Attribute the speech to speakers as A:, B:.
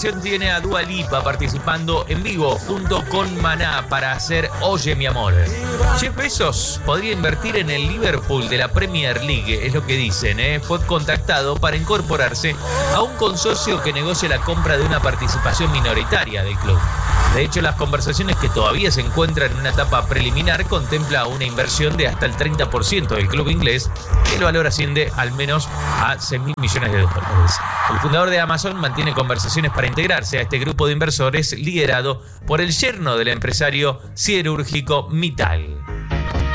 A: información tiene a Dua Lipa participando en vivo junto con Maná para hacer Oye mi amor. Jeff Bezos podría invertir en el Liverpool de la Premier League, es lo que dicen. Fue contactado para incorporarse a un consorcio que negocia la compra de una participación minoritaria del club. De hecho, las conversaciones, que todavía se encuentran en una etapa preliminar, contempla una inversión de hasta el 30% del club inglés, que el valor asciende al menos a $6.000 millones. El fundador de Amazon mantiene conversaciones para integrarse a este grupo de inversores liderado por el yerno del empresario siderúrgico Mittal.